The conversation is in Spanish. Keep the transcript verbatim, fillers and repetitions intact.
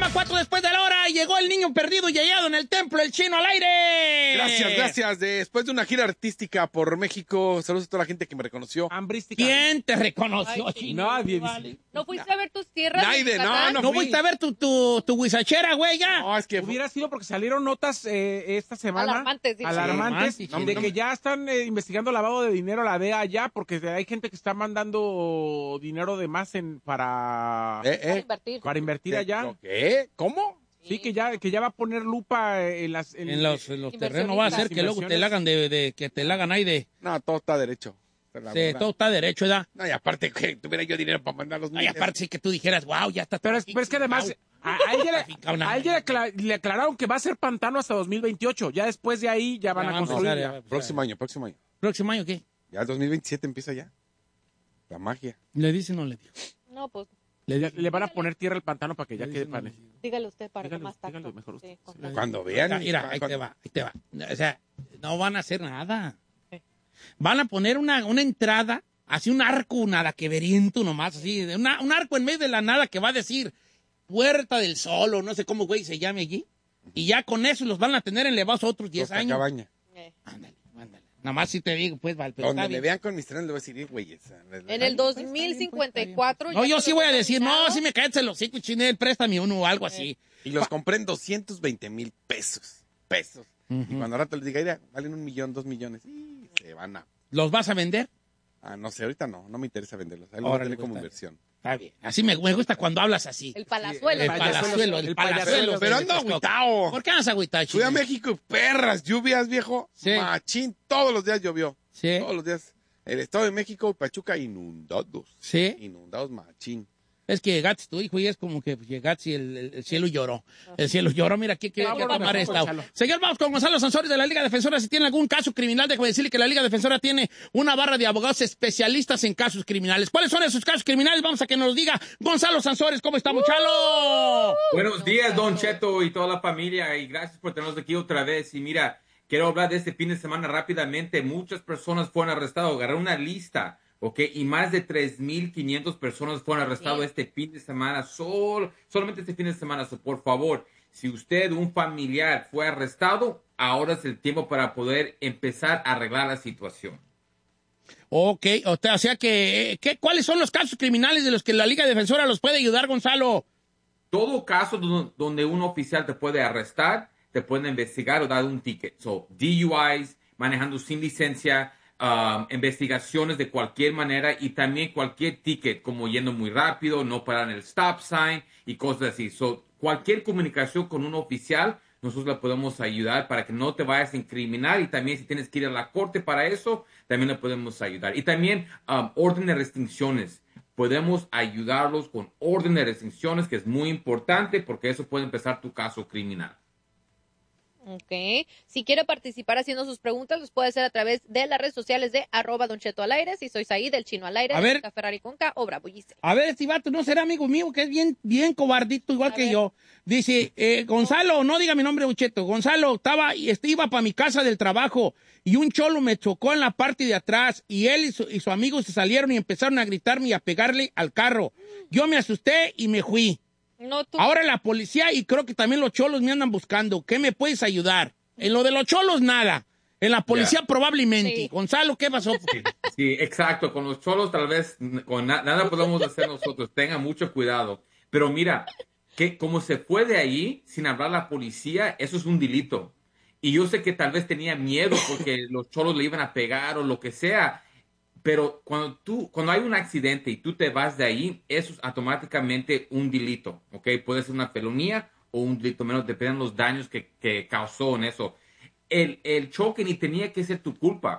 cuatro después de la hora. Llegó el niño perdido y hallado en el templo, el Chino al aire. Gracias, gracias. Después de una gira artística por México, saludos a toda la gente que me reconoció. Hambrística. ¿Quién te reconoció, Ay, Chino? Nadie. Vale. ¿No fuiste a ver tus tierras? Nadie, no, Yucatán? no. ¿No fui. fuiste a ver tu, tu, tu guisachera, güey, ya? No, es que Hubiera sido porque salieron notas eh, esta semana. Alarmantes, dice. Alarmantes, Sí, de no, que no. ya están eh, investigando lavado de dinero a la D E A ya, porque hay gente que está mandando dinero de más en para, ¿Eh, Para eh? invertir. para invertir allá. ¿Qué? ¿Cómo? Sí, que ya, que ya va a poner lupa en las... En los, en los Inversionistas. terrenos va a ser que luego te la hagan de, de que te la hagan ahí de, No, todo está derecho. La de verdad. todo está derecho, ¿verdad? No, y aparte que tuviera yo dinero para mandar los No, y niños. aparte sí que tú dijeras, wow, ya está. Pero es, pero es que además, a, a él ya, Traficado, le, nada. a él ya le acla- le aclararon que va a ser pantano hasta dos mil veintiocho. Ya después de ahí ya van Ya a vamos a construir. empezar, ya. Próximo año, próximo año. ¿Próximo año qué? Ya el dos mil veintisiete empieza ya. La magia. ¿Le dice o no le digo? No, pues Le, le van a poner tierra al pantano para que ya quede pane. dígale usted para Dígale, más tacto. dígale mejor usted. Sí, con tacto. Cuando vean. Mira, ahí cuando- te va, ahí te va. O sea, no van a hacer nada. Sí. Van a poner una, una entrada, así un arco, nada que veriento nomás, así, una- un arco en medio de la nada que va a decir Puerta del Sol o no sé cómo, güey, se llame allí. Y ya con eso los van a tener elevados otros diez Costa años. Cabaña. Eh. Ándale, ándale. Nada más si te digo, pues, Val, pero Donde está me bien. vean con mis trenes le voy a decir, "Eh, güeyes. En el dos mil cincuenta y cuatro. No, ya yo cuando sí voy a fue decir, no, terminado, sí me caes el hocico, chinel, préstame uno o algo así. Y los compré en doscientos veinte mil pesos. Pesos. Y cuando al rato les diga, mira, valen un millón, dos millones. Y se van a... ¿Los vas a vender? Ah, no sé, ahorita no. No me interesa venderlos. Ahí los voy a Órale, tener pues, como está inversión. Está bien. Así me, me gusta cuando hablas así. El palazuelo. El el palazuelo, el el palazuelo. palazuelo. Pero ando agüitao. ¿Por qué andas agüitado, Fui a chinel? México y perras lluvias, viejo. Sí. Machín. Todos los días llovió. Sí. Todos los días. El Estado de México y Pachuca inundados. Sí. Inundados machín. Es que llegaste tu hijo y es como que llegaste y el, el- el cielo lloró. El cielo lloró, mira, aquí que Vámonos, tomar mejor, esta. Gonzalo. Señor, vamos con Gonzalo Sanzores de la Liga Defensora. Si tiene algún caso criminal, déjame decirle que la Liga Defensora tiene una barra de abogados especialistas en casos criminales. ¿Cuáles son esos casos criminales? Vamos a que nos los diga Gonzalo Sanzores. ¿Cómo está, muchalo? Buenos días, Don Cheto y toda la familia, y gracias por tenernos aquí otra vez. Y mira, quiero hablar de este fin de semana rápidamente. Muchas personas fueron arrestadas, agarré una lista, ¿ok? Y más de tres mil quinientas personas fueron arrestadas Sí. este fin de semana, sol, solamente este fin de semana. So, por favor, si usted, un familiar, fue arrestado, ahora es el tiempo para poder empezar a arreglar la situación. Ok, o sea- o sea que, eh, ¿qué, ¿cuáles son los casos criminales de los que la Liga Defensora los puede ayudar, Gonzalo? Todo caso do- donde un oficial te puede arrestar, te puede investigar o dar un ticket. So, D U Is, manejando sin licencia, um, investigaciones de cualquier manera y también cualquier ticket, como yendo muy rápido, no parar en el stop sign y cosas así. So, cualquier comunicación con un oficial, nosotros le podemos ayudar para que no te vayas a incriminar, y también si tienes que ir a la corte para eso, también le podemos ayudar. Y también um, orden de restricciones. Podemos ayudarlos con orden de restricciones, que es muy importante porque eso puede empezar tu caso criminal. Ok. Si quiere participar haciendo sus preguntas, los puede hacer a través de las redes sociales de arroba Don Cheto al aire. Si soy ahí del Chino al aire, A ver. de Ferrari con K o Bravo Giselle. A ver, este vato no será amigo mío, que es bien, bien cobardito, igual A que ver. yo. Dice, eh, Gonzalo, no diga mi nombre, Ucheto. Gonzalo, estaba, y este, iba para mi casa del trabajo y un cholo me chocó en la parte de atrás y él y su, y su amigo se salieron y empezaron a gritarme y a pegarle al carro. Yo me asusté y me fui. No, tú. Ahora la policía y creo que también los cholos me andan buscando. ¿Qué me puedes ayudar? En lo de los cholos, nada. En la policía, Ya. probablemente. Sí. Gonzalo, ¿qué pasó? Sí, exacto. Con los cholos tal vez n- con na- nada podemos hacer nosotros. Tengan mucho cuidado. Pero mira, que como se fue de ahí sin hablar a la policía, eso es un delito. Y yo sé que tal vez tenía miedo porque los cholos le iban a pegar o lo que sea. Pero cuando tú, cuando hay un accidente y tú te vas de ahí, eso es automáticamente un delito, ¿ok? Puede ser una felonía o un delito menos, dependiendo de los daños que, que causó en eso. El, el choque ni tenía que ser tu culpa.